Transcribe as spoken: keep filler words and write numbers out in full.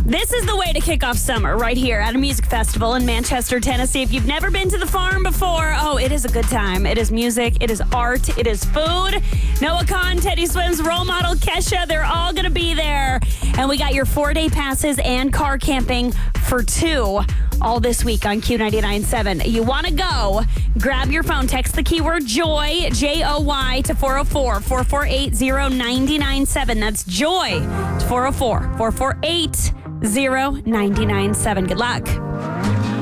This is the way to kick off summer right here at a music festival in Manchester, Tennessee. If you've never been to the farm before, oh, it is a good time. It is music, it is art, it is food. Noah Kahn, Teddy Swims, role model Kesha, they're all going to be there. And we got your four-day passes and car camping for two all this week on Q ninety-nine point seven. You want to go, grab your phone, text the keyword JOY, J O Y, to four oh four, four four eight, oh nine nine seven. That's JOY to four oh four, four four eight, oh nine nine seven. Good luck.